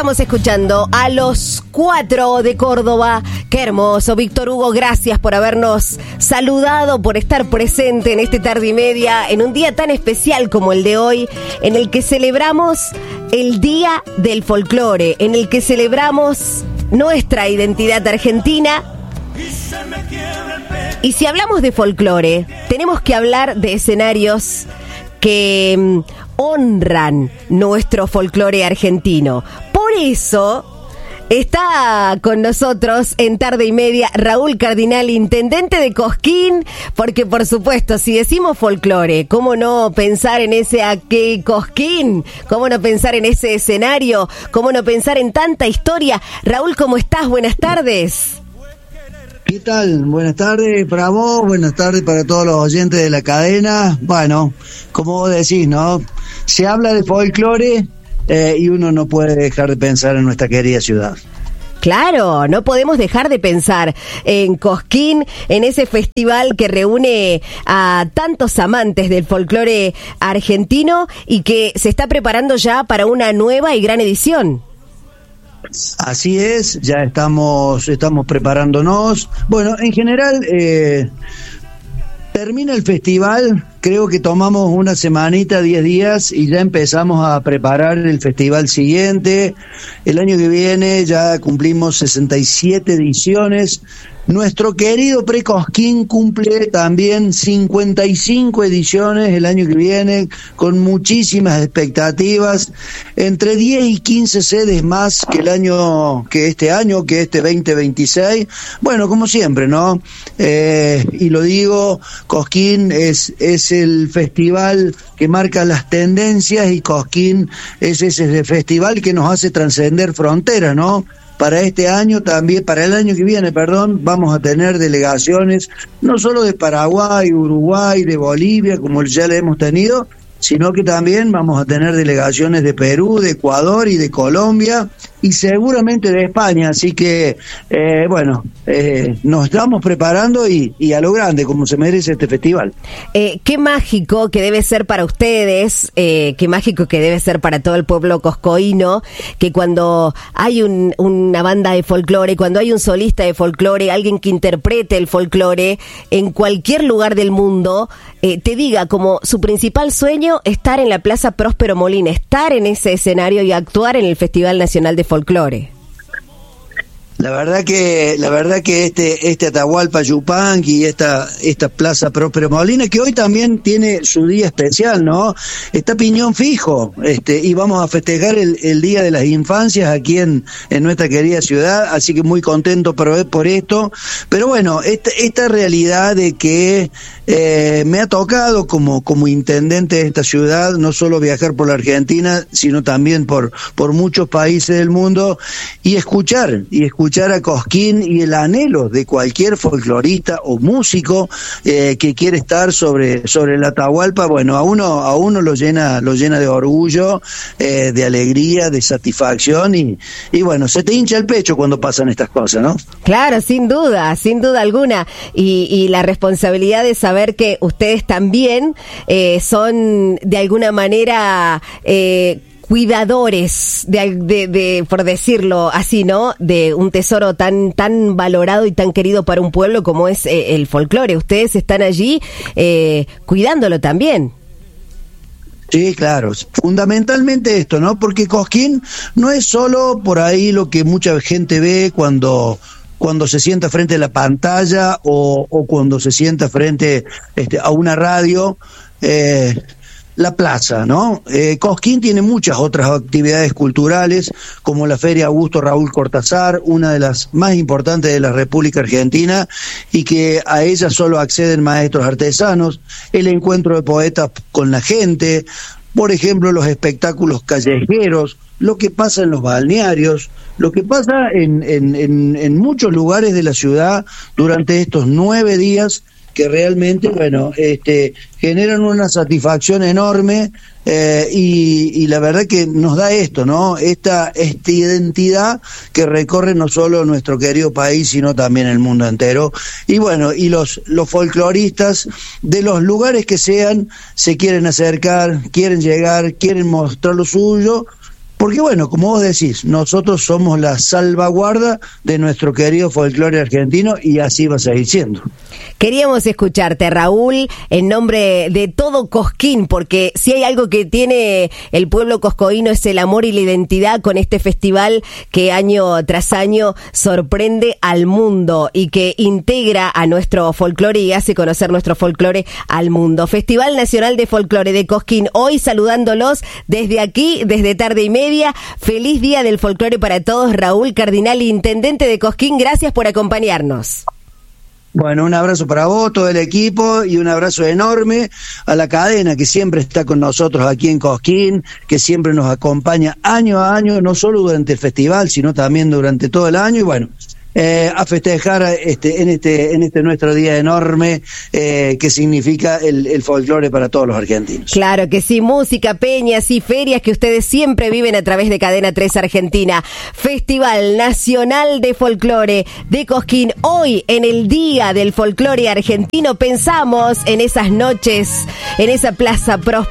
Estamos escuchando a los 4 de Córdoba. Qué hermoso, Víctor Hugo, gracias por habernos saludado, por estar presente en este tarde y media, en un día tan especial como el de hoy, en el que celebramos el Día del Folclore, en el que celebramos nuestra identidad argentina. Y si hablamos de folclore, tenemos que hablar de escenarios que honran nuestro folclore argentino. Por eso está con nosotros en Tarde y Media Raúl Cardinal, intendente de Cosquín, porque por supuesto, si decimos folclore, ¿cómo no pensar en ese Cosquín? ¿Cómo no pensar en ese escenario? ¿Cómo no pensar en tanta historia? Raúl, ¿cómo estás? Buenas tardes. ¿Qué tal? Buenas tardes para vos, buenas tardes para todos los oyentes de la cadena. Bueno, como vos decís, ¿no? Se habla de folclore y uno no puede dejar de pensar en nuestra querida ciudad. Claro, no podemos dejar de pensar en Cosquín, en ese festival que reúne a tantos amantes del folclore argentino y que se está preparando ya para una nueva y gran edición. Así es, ya estamos preparándonos. Bueno, en general termina el festival, creo que tomamos una semanita, 10 días y ya empezamos a preparar el festival siguiente. El año que viene ya cumplimos 67 ediciones. Nuestro querido Pre-Cosquín cumple también 55 ediciones el año que viene, con muchísimas expectativas, entre 10 y 15 sedes más que este 2026. Bueno, como siempre, ¿no? Y lo digo, Cosquín es el festival que marca las tendencias y Cosquín es ese festival que nos hace trascender fronteras, ¿no? Para este año también, para el año que viene, vamos a tener delegaciones no solo de Paraguay, Uruguay, de Bolivia, como ya le hemos tenido, sino que también vamos a tener delegaciones de Perú, de Ecuador y de Colombia, y seguramente de España, así que, nos estamos preparando y a lo grande, como se merece este festival. Qué mágico que debe ser para ustedes, qué mágico que debe ser para todo el pueblo coscoíno, que cuando hay una banda de folclore, cuando hay un solista de folclore, alguien que interprete el folclore en cualquier lugar del mundo, te diga como su principal sueño estar en la Plaza Próspero Molina, estar en ese escenario y actuar en el Festival Nacional de Folclore. La verdad que este Atahualpa Yupanqui y esta Plaza Próspero Molina, que hoy también tiene su día especial, ¿no? Está piñón fijo, y vamos a festejar el Día de las Infancias aquí en nuestra querida ciudad, así que muy contento por esto. Pero bueno, esta realidad de que me ha tocado como intendente de esta ciudad, no solo viajar por la Argentina, sino también por muchos países del mundo, y escuchar a Cosquín y el anhelo de cualquier folclorista o músico que quiere estar sobre la Atahualpa. Bueno, a uno lo llena de orgullo, de alegría, de satisfacción y bueno, se te hincha el pecho cuando pasan estas cosas, ¿no? Claro, sin duda alguna, y la responsabilidad de saber que ustedes también son de alguna manera cuidadores de por decirlo así, ¿no? De un tesoro tan valorado y tan querido para un pueblo como es el folclore. Ustedes están allí cuidándolo también. Sí, claro, fundamentalmente esto, ¿no? Porque Cosquín no es solo por ahí lo que mucha gente ve cuando se sienta frente a la pantalla o cuando se sienta frente a una radio. La plaza, ¿no? Cosquín tiene muchas otras actividades culturales, como la Feria Augusto Raúl Cortázar, una de las más importantes de la República Argentina, y que a ella solo acceden maestros artesanos, el encuentro de poetas con la gente, por ejemplo, los espectáculos callejeros, lo que pasa en los balnearios, lo que pasa en muchos lugares de la ciudad durante estos 9 días, que realmente, generan una satisfacción enorme, y la verdad que nos da esto, ¿no? Esta identidad que recorre no solo nuestro querido país, sino también el mundo entero. Y bueno, y los folcloristas de los lugares que sean, se quieren acercar, quieren llegar, quieren mostrar lo suyo, porque bueno, como vos decís, nosotros somos la salvaguarda de nuestro querido folclore argentino y así va a seguir siendo. Queríamos escucharte, Raúl, en nombre de todo Cosquín, porque si hay algo que tiene el pueblo coscoíno es el amor y la identidad con este festival que año tras año sorprende al mundo y que integra a nuestro folclore y hace conocer nuestro folclore al mundo. Festival Nacional de Folclore de Cosquín, hoy saludándolos desde aquí, desde Tarde y Media. Feliz Día del Folclore para todos. Raúl Cardinal, intendente de Cosquín, gracias por acompañarnos. Bueno, un abrazo para vos, todo el equipo, y un abrazo enorme a la cadena que siempre está con nosotros aquí en Cosquín, que siempre nos acompaña año a año, no solo durante el festival, sino también durante todo el año, y bueno, a festejar en este nuestro día enorme que significa el folclore para todos los argentinos. Claro que sí, música, peñas y ferias que ustedes siempre viven a través de Cadena 3 Argentina. Festival Nacional de Folclore de Cosquín. Hoy, en el Día del Folclore Argentino, pensamos en esas noches, en esa plaza próspera